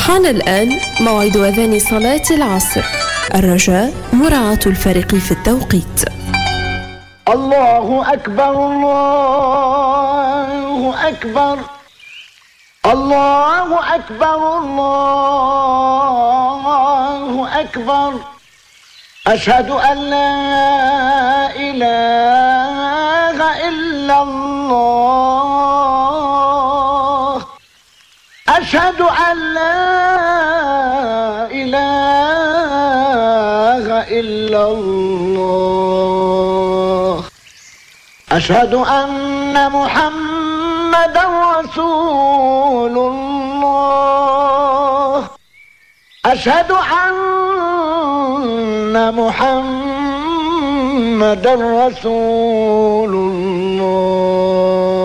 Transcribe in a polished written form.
حان الآن موعد أذان صلاة العصر. الرجاء مراعاة الفارق في التوقيت. الله أكبر الله أكبر الله أكبر الله أكبر. أشهد أن لا إله إلا الله. أشهد أن لا إله إلا الله. أشهد أن محمدا رسول الله. أشهد أن محمدا رسول الله.